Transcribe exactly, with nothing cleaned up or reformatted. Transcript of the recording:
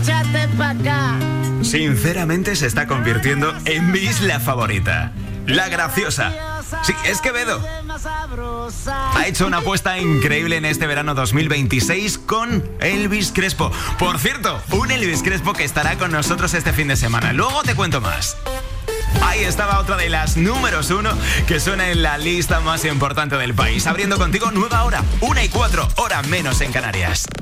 échate pa' acá. Sinceramente se está convirtiendo en mi isla favorita, La Graciosa. Sí, es Quevedo. Ha hecho una apuesta increíble en este verano dos mil veintiséis con Elvis Crespo. Por cierto, un Elvis Crespo que estará con nosotros este fin de semana. Luego te cuento más. Ahí estaba otra de las números uno que suena en la lista más importante del país. Abriendo contigo nueva hora, una y cuatro, hora menos en Canarias.